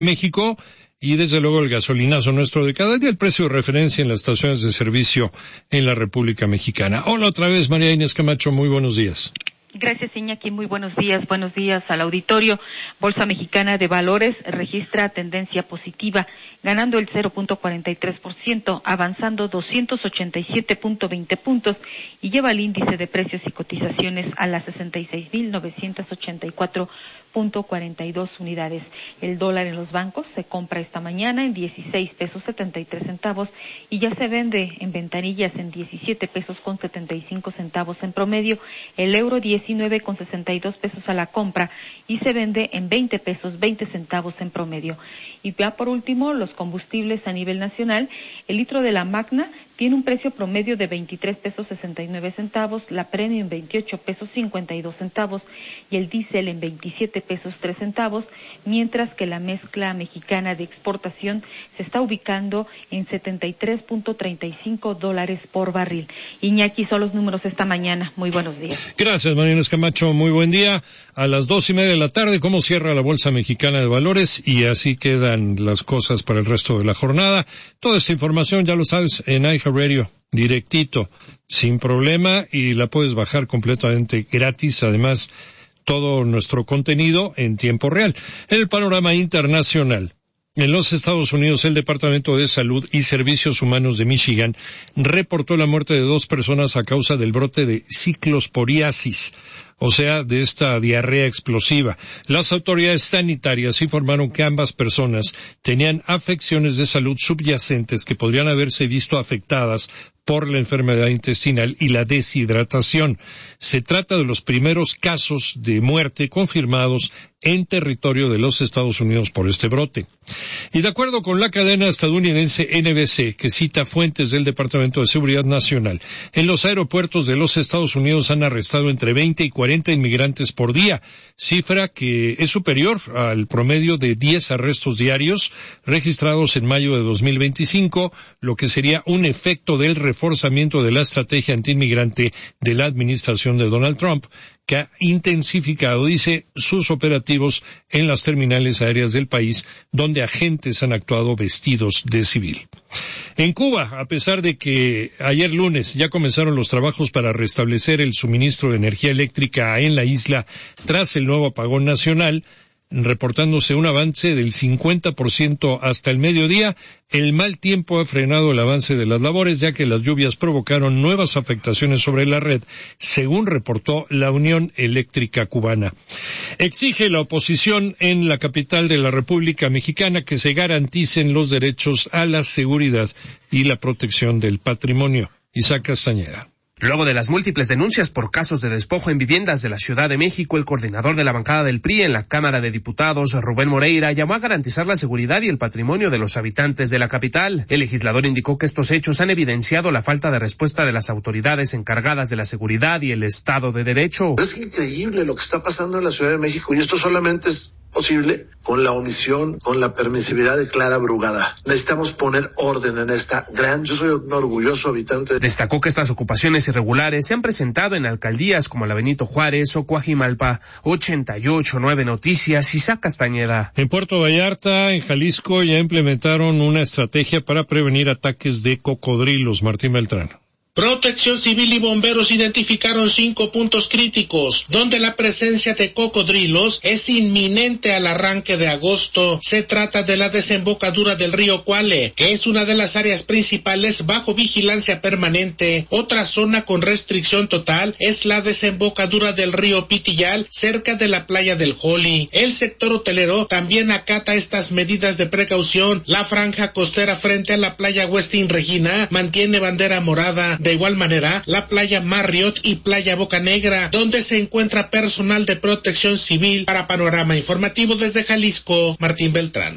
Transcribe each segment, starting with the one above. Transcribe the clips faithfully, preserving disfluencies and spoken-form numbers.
México y desde luego el gasolinazo nuestro de cada día, el precio de referencia en las estaciones de servicio en la República Mexicana. Hola otra vez, María Inés Camacho, muy buenos días. Gracias, Iñaki. Muy buenos días. Buenos días al auditorio. Bolsa Mexicana de Valores registra tendencia positiva, ganando el cero punto cuarenta y tres por ciento, avanzando doscientos ochenta y siete punto veinte puntos y lleva el índice de precios y cotizaciones a las sesenta y seis mil novecientos ochenta y cuatro punto cuarenta y dos unidades. El dólar en los bancos se compra esta mañana en dieciséis pesos setenta y tres centavos y ya se vende en ventanillas en diecisiete pesos con setenta y cinco centavos en promedio. El euro diecinueve con sesenta y dos pesos a la compra y se vende en veinte pesos veinte centavos en promedio. Y ya por último, los combustibles a nivel nacional, el litro de la Magna tiene un precio promedio de veintitrés pesos sesenta y nueve centavos, la Premium veintiocho pesos cincuenta y dos centavos y el diésel en veintisiete pesos tres centavos, mientras que la mezcla mexicana de exportación se está ubicando en setenta y tres punto treinta y cinco dólares por barril. Iñaki, son los números esta mañana. Muy buenos días. Gracias, María Inés Camacho. Muy buen día. A las dos y media de la tarde, ¿cómo cierra la Bolsa Mexicana de Valores? Y así quedan las cosas para el resto de la jornada. Toda esta información, ya lo sabes, en iHeartRadio, directito, sin problema, y la puedes bajar completamente gratis. Además, todo nuestro contenido en tiempo real. En el panorama internacional, en los Estados Unidos, el Departamento de Salud y Servicios Humanos de Michigan reportó la muerte de dos personas a causa del brote de ciclosporiasis, o sea, de esta diarrea explosiva. Las autoridades sanitarias informaron que ambas personas tenían afecciones de salud subyacentes que podrían haberse visto afectadas por la enfermedad intestinal y la deshidratación. Se trata de los primeros casos de muerte confirmados en territorio de los Estados Unidos por este brote. Y de acuerdo con la cadena estadounidense N B C, que cita fuentes del Departamento de Seguridad Nacional, en los aeropuertos de los Estados Unidos han arrestado entre veinte y cuarenta inmigrantes por día, cifra que es superior al promedio de diez arrestos diarios registrados en mayo de dos mil veinticinco, lo que sería un efecto del reforzamiento de la estrategia antiinmigrante de la administración de Donald Trump, que ha intensificado, dice, sus operativos en las terminales aéreas del país, donde agentes han actuado vestidos de civil. En Cuba, a pesar de que ayer lunes ya comenzaron los trabajos para restablecer el suministro de energía eléctrica en la isla tras el nuevo apagón nacional, reportándose un avance del cincuenta por ciento hasta el mediodía, el mal tiempo ha frenado el avance de las labores, ya que las lluvias provocaron nuevas afectaciones sobre la red, según reportó la Unión Eléctrica Cubana. Exige la oposición en la capital de la República Mexicana que se garanticen los derechos a la seguridad y la protección del patrimonio. Isaac Castañeda. Luego de las múltiples denuncias por casos de despojo en viviendas de la Ciudad de México, el coordinador de la bancada del P R I en la Cámara de Diputados, Rubén Moreira, llamó a garantizar la seguridad y el patrimonio de los habitantes de la capital. El legislador indicó que estos hechos han evidenciado la falta de respuesta de las autoridades encargadas de la seguridad y el Estado de Derecho. Es increíble lo que está pasando en la Ciudad de México y esto solamente es posible con la omisión, con la permisividad de Clara Brugada. Necesitamos poner orden en esta gran... Yo soy un orgulloso habitante. Destacó que estas ocupaciones irregulares se han presentado en alcaldías como la Benito Juárez o Coajimalpa. ochenta y ocho punto nueve Noticias, Isaac Castañeda. En Puerto Vallarta, en Jalisco, ya implementaron una estrategia para prevenir ataques de cocodrilos. Martín Beltrán. Protección Civil y bomberos identificaron cinco puntos críticos, donde la presencia de cocodrilos es inminente al arranque de agosto. Se trata de la desembocadura del río Cuale, que es una de las áreas principales bajo vigilancia permanente. Otra zona con restricción total es la desembocadura del río Pitillal, cerca de la playa del Joli. El sector hotelero también acata estas medidas de precaución. La franja costera frente a la playa Westin Regina mantiene bandera morada. De igual manera, la playa Marriott y playa Boca Negra, donde se encuentra personal de protección civil. Para Panorama Informativo desde Jalisco, Martín Beltrán.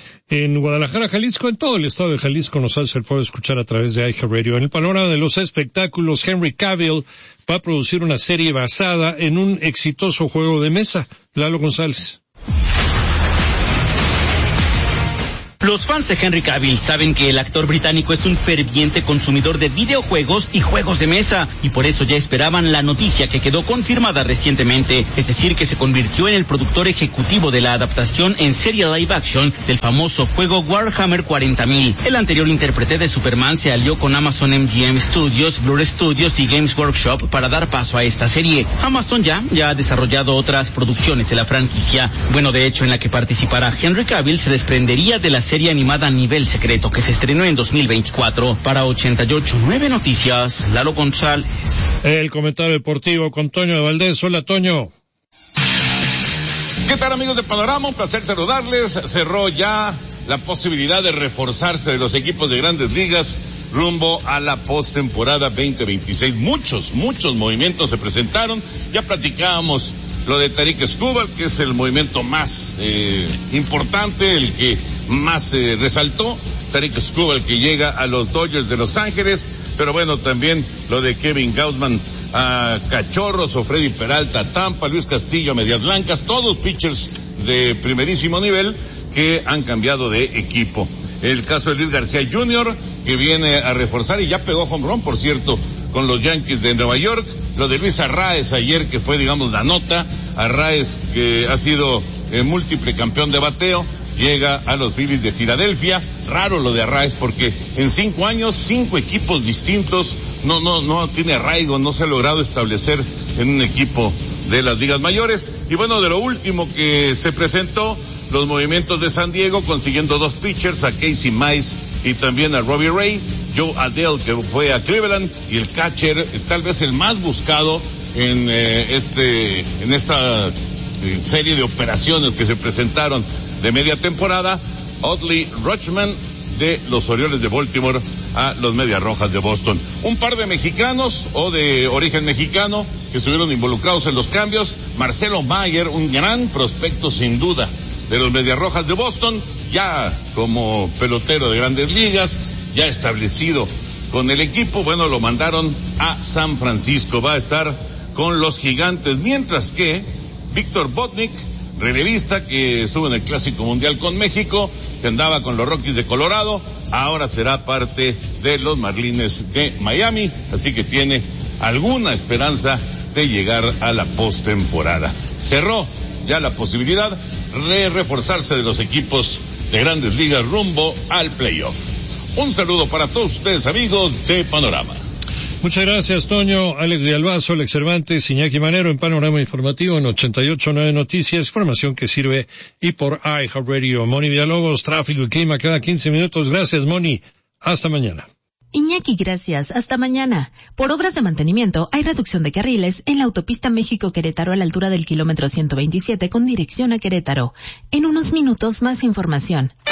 En Guadalajara, Jalisco, en todo el estado de Jalisco nos hace el favor de escuchar a través de iHeartRadio. En el panorama de los espectáculos, Henry Cavill va a producir una serie basada en un exitoso juego de mesa. Lalo González. Los fans de Henry Cavill saben que el actor británico es un ferviente consumidor de videojuegos y juegos de mesa, y por eso ya esperaban la noticia que quedó confirmada recientemente, es decir, que se convirtió en el productor ejecutivo de la adaptación en serie live action del famoso juego Warhammer cuarenta mil. El anterior intérprete de Superman se alió con Amazon M G M Studios, Blur Studios y Games Workshop para dar paso a esta serie. Amazon ya, ya ha desarrollado otras producciones de la franquicia. Bueno, de hecho, en la que participará Henry Cavill se desprendería de la serie animada Nivel Secreto, que se estrenó en dos mil veinticuatro. Para ochenta y ocho punto nueve Noticias, Lalo González. El comentario deportivo con Toño de Valdés. Hola, Toño. ¿Qué tal, amigos de Panorama? Un placer saludarles. Cerró ya la posibilidad de reforzarse de los equipos de Grandes Ligas rumbo a la postemporada veinte veintiséis. Muchos, muchos movimientos se presentaron. Ya platicábamos lo de Tarik Skubal, que es el movimiento más eh, importante, el que más eh, resaltó. Tarik Skubal, que llega a los Dodgers de Los Ángeles, pero bueno, también lo de Kevin Gausman a Cachorros, o Freddy Peralta a Tampa, Luis Castillo a Medias Blancas, todos pitchers de primerísimo nivel que han cambiado de equipo. El caso de Luis García junior, que viene a reforzar y ya pegó home run, por cierto, con los Yankees de Nueva York. Lo de Luis Arraez ayer, que fue, digamos, la nota. Arraez, que ha sido eh, múltiple campeón de bateo, llega a los Phillies de Filadelfia. Raro lo de Arraez, porque en cinco años, cinco equipos distintos, no, no, no tiene arraigo, no se ha logrado establecer en un equipo de las ligas mayores. Y bueno, de lo último que se presentó, los movimientos de San Diego, consiguiendo dos pitchers, a Casey Mize y también a Robbie Ray. Joe Adele, que fue a Cleveland, y el catcher, tal vez el más buscado en eh, este, en esta eh, serie de operaciones que se presentaron de media temporada, Adley Rutschman, de los Orioles de Baltimore a los Medias Rojas de Boston. Un par de mexicanos, o de origen mexicano, que estuvieron involucrados en los cambios. Marcelo Mayer, un gran prospecto sin duda de los Medias Rojas de Boston, ya como pelotero de Grandes Ligas, ya establecido con el equipo. Bueno, lo mandaron a San Francisco, va a estar con los Gigantes, mientras que Víctor Botnick, relevista, que estuvo en el Clásico Mundial con México, que andaba con los Rockies de Colorado, ahora será parte de los Marlins de Miami, así que tiene alguna esperanza de llegar a la postemporada. Cerró ya la posibilidad de reforzarse de los equipos de Grandes Ligas rumbo al playoff. Un saludo para todos ustedes, amigos de Panorama. Muchas gracias, Toño. Alex de Albazo, Alex Cervantes, Iñaki Manero en Panorama Informativo en ochenta y ocho punto nueve Noticias, información que sirve y por iHeartRadio. Moni Villalobos, tráfico y clima cada quince minutos. Gracias, Moni. Hasta mañana. Iñaki, gracias. Hasta mañana. Por obras de mantenimiento, hay reducción de carriles en la autopista México-Querétaro a la altura del kilómetro ciento veintisiete con dirección a Querétaro. En unos minutos, más información.